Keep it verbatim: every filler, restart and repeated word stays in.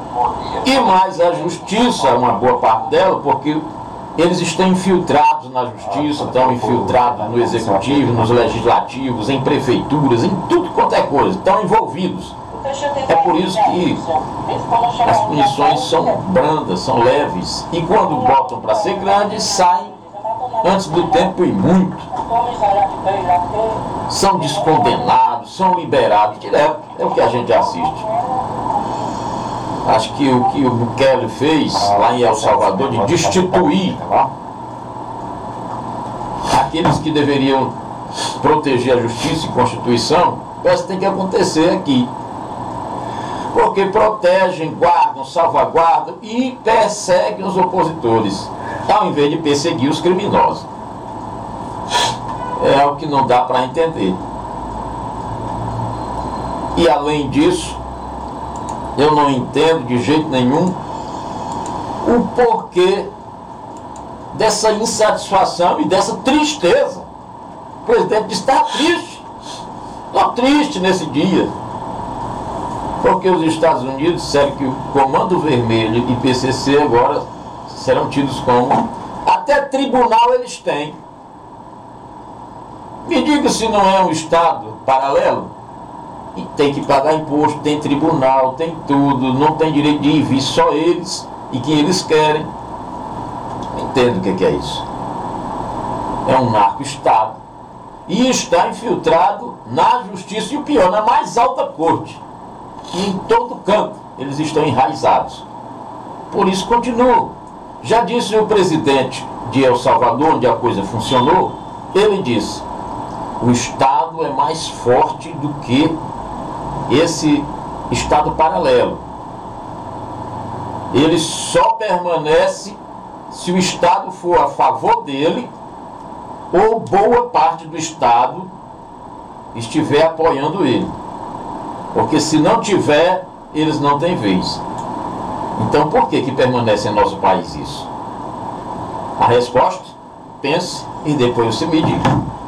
E mais a justiça, uma boa parte dela, porque eles estão infiltrados na justiça, estão infiltrados no executivo, nos legislativos, em prefeituras, em tudo quanto é coisa, estão envolvidos. É por isso que as punições são brandas, são leves, e quando botam para ser grandes, saem antes do tempo e muito. São descondenados, são liberados direto, é o que a gente assiste. Acho que o que o Bukele fez lá em El Salvador, de destituir aqueles que deveriam proteger a justiça e a Constituição, parece que tem que acontecer aqui. Porque protegem, guardam, salvaguardam e perseguem os opositores, ao invés de perseguir os criminosos. É algo que não dá para entender. E além disso, eu não entendo de jeito nenhum o porquê dessa insatisfação e dessa tristeza. O presidente está triste, está triste nesse dia, porque os Estados Unidos disseram que o Comando Vermelho e P C C agora serão tidos como, até tribunal eles têm. Me diga se não é um Estado paralelo. E tem que pagar imposto, tem tribunal, tem tudo, não tem direito de ir vir só eles e que eles querem. Não entendo o que é isso. É um narco-estado. E está infiltrado na justiça, e o pior, na mais alta corte. E em todo canto eles estão enraizados. Por isso continuam. Já disse o presidente de El Salvador, onde a coisa funcionou, ele disse: o Estado é mais forte do que esse Estado paralelo. Ele só permanece se o Estado for a favor dele ou boa parte do Estado estiver apoiando ele. Porque se não tiver, eles não têm vez. Então por que que permanece em nosso país isso? A resposta? Pense e depois você me diga.